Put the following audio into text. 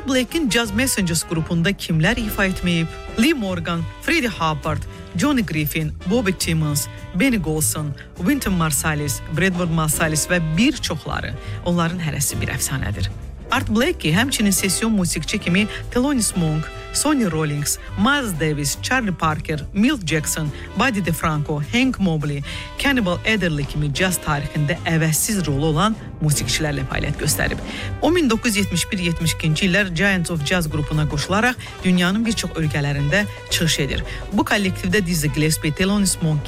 Art Blake'in Jazz Messengers qrupunda kimlər ifa etməyib? Lee Morgan, Freddie Hubbard, Johnny Griffin, Bobby Timmons, Benny Golson, Wynton Marsalis, Bradford Marsalis və bir çoxları. Onların hərəsi bir əfsanədir. Art Blakey həmçinin session musiqiçi kimi Thelonious Monk, Sonny Rollins, Miles Davis, Charlie Parker, Milt Jackson, Buddy DeFranco, Hank Mobley, Cannibal Adderley kimi caz tarixində əvəzsiz rolu olan musiqiçilərlə fəaliyyət göstərib. O 1971-72-ci illər Giants of Jazz qrupuna qoşularaq dünyanın bir çox ölkələrində çıxış edir. Bu kollektivdə Dizzy Gillespie, Thelonious Monk